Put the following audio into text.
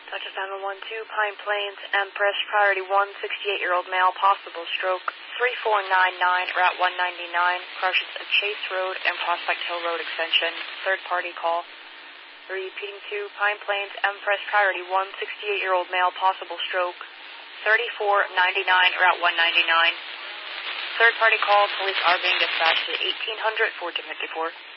Dutchess 912, Pine Plains, Empress, priority 1, 68-year-old male, possible stroke, 3499, Route 199, crushes at Chase Road and Prospect Hill Road extension, third-party call. Repeating to Pine Plains, Empress, priority 1, 68-year-old male, possible stroke, 3499, Route 199. Third-party call, police are being dispatched to 1800 1454.